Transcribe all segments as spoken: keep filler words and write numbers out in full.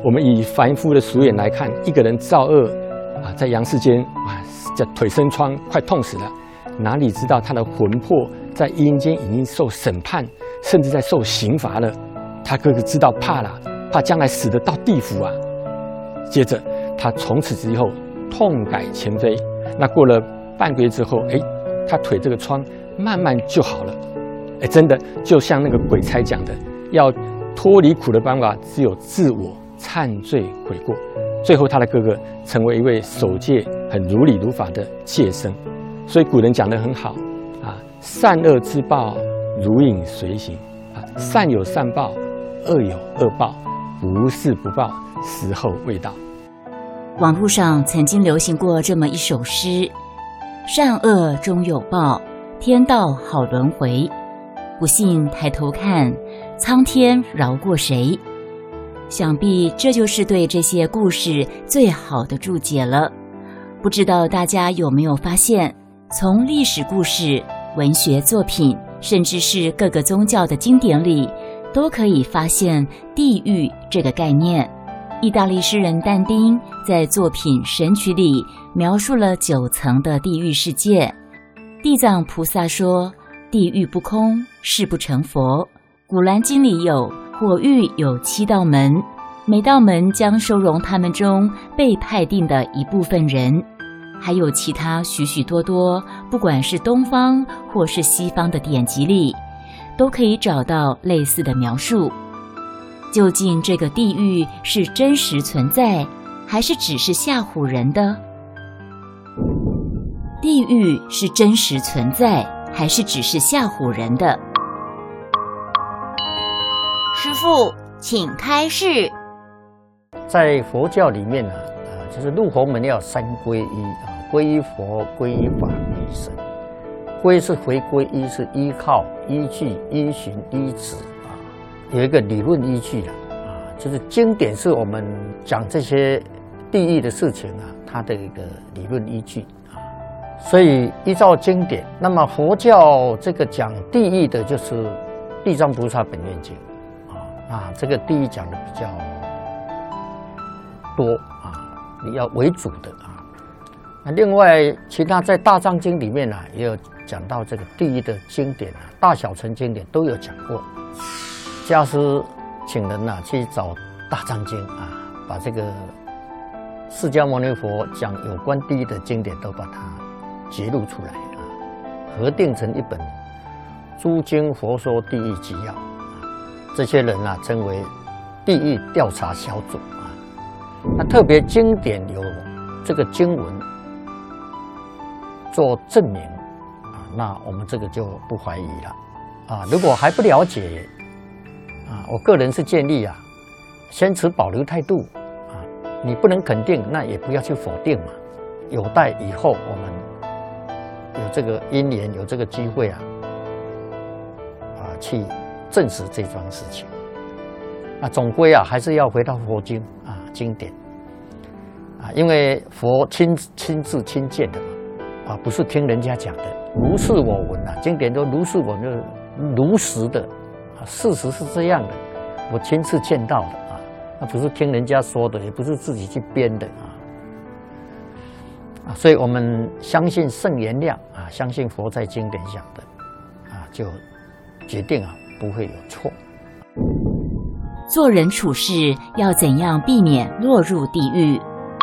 我们以凡夫的俗眼来看，一个人造恶啊，在阳世间啊，这腿生疮，快痛死了，哪里知道他的魂魄在阴间已经受审判，甚至在受刑罚了。他哥哥知道怕了，怕将来死得到地府啊。接着他从此之后痛改前非，那过了半个月之后，哎，他腿这个疮慢慢就好了。哎，真的就像那个鬼差讲的，要脱离苦的方法只有自我忏罪悔过。最后他的哥哥成为一位守戒很如理如法的戒僧。所以古人讲得很好啊，善恶之报如影随形啊，善有善报，恶有恶报，不是不报，时候未到。 网络上曾经流行过这么一首诗：善恶终有报，天道好轮回。不信抬头看，苍天饶过谁？想必这就是对这些故事最好的注解了。不知道大家有没有发现，从历史故事、文学作品，甚至是各个宗教的经典里，都可以发现地狱这个概念。意大利诗人但丁在作品《神曲》里描述了九层的地狱世界。地藏菩萨说：“地狱不空，誓不成佛。”古兰经里有火狱有七道门，每道门将收容他们中被派定的一部分人。还有其他许许多多，不管是东方或是西方的典籍里，都可以找到类似的描述。究竟这个地狱是真实存在，还是只是吓唬人的？地狱是真实存在，还是只是吓唬人的？ 师父，请开示。 在佛教里面呢、啊，呃，就是入佛门要三皈依啊，皈依佛、皈依法、皈依僧。皈是回归，依是依靠、依据、依循、依止啊，有一个理论依据的啊，就是经典是我们讲这些地狱的事情啊，它的一个理论依据啊。所以依照经典，那么佛教这个讲地狱的，就是《地藏菩萨本愿经》。啊，这个地狱讲的比较多啊，你要为主的啊。那另外，其他在《大藏经》里面呢、啊，也有讲到这个地狱的经典啊，大小乘经典都有讲过。家师请人呐、啊、去找《大藏经》啊，把这个释迦牟尼佛讲有关地狱的经典都把它揭露出来啊，合订成一本《诸经佛说地狱纪要》。这些人啊，称为地狱调查小组啊。那特别经典有这个经文做证明啊，那我们这个就不怀疑了啊。如果还不了解啊，我个人是建议啊，先持保留态度啊。你不能肯定，那也不要去否定嘛。有待以后我们有这个因缘，有这个机会啊，啊去证实这桩事情。那总归啊，还是要回到佛经啊经典啊，因为佛亲亲自亲见的嘛，啊，不是听人家讲的。如是我闻啊，经典都如是我闻，就是如实的啊，事实是这样的，我亲自见到的啊，那不是听人家说的，也不是自己去编的啊。啊，所以我们相信圣言量啊，相信佛在经典讲的啊，就决定啊不会有错。 做人处事要怎样避免落入地狱？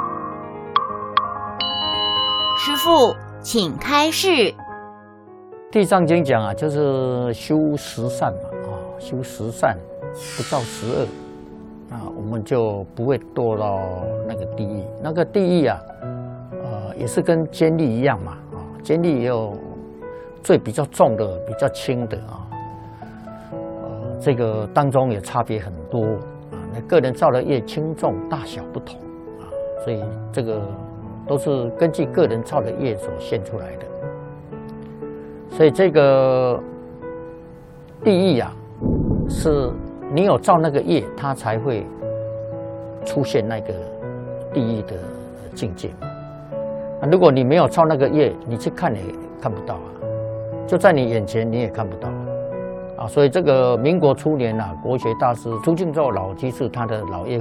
师父，请开示。 地藏经讲啊，就是修十善嘛，啊，修十善，不造十恶，啊，我们就不会堕到那个地狱。那个地狱啊，呃，也是跟监狱一样嘛，啊，监狱也有罪比较重的，比较轻的啊。这个当中也差别很多啊，那个人造的业轻重大小不同啊，所以这个都是根据个人造的业所现出来的。所以这个地狱啊，是你有造那个业，它才会出现那个地狱的境界。啊，如果你没有造那个业，你去看也看不到啊，就在你眼前你也看不到。啊，所以这个民国初年啊，国学大师朱敬照老居士他的老岳